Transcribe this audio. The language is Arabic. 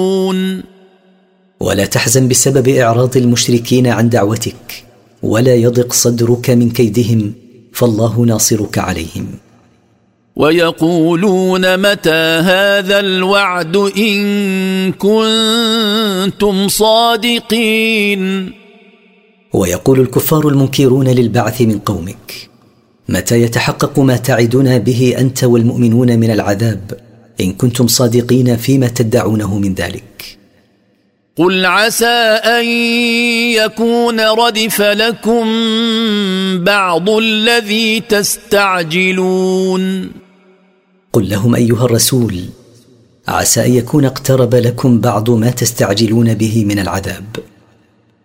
ولا تحزن بسبب إعراض المشركين عن دعوتك، ولا يضق صدرك من كيدهم، فالله ناصرك عليهم. ويقولون متى هذا الوعد إن كنتم صادقين. ويقول الكفار المنكرون للبعث من قومك: متى يتحقق ما تعدنا به أنت والمؤمنون من العذاب إن كنتم صادقين فيما تدعونه من ذلك؟ قل عسى أن يكون ردف لكم بعض الذي تستعجلون. قل لهم أيها الرسول: عسى أن يكون اقترب لكم بعض ما تستعجلون به من العذاب.